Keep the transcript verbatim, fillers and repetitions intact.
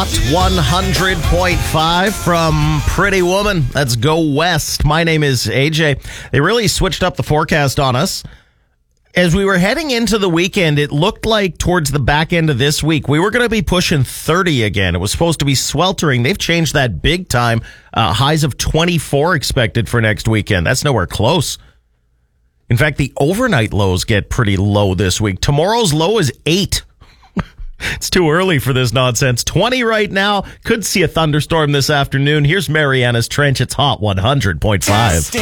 Hot one hundred point five from Pretty Woman. Let's go west. My name is A J. They really switched up the forecast on us. As we were heading into the weekend, it looked like towards the back end of this week, we were going to be pushing thirty again. It was supposed to be sweltering. They've changed that big time. Uh, highs of twenty-four expected for next weekend. That's nowhere close. In fact, the overnight lows get pretty low this week. Tomorrow's low is eight. It's too early for this nonsense. twenty right now. Could see a thunderstorm this afternoon. Here's Mariana's Trench. It's Hot one hundred point five.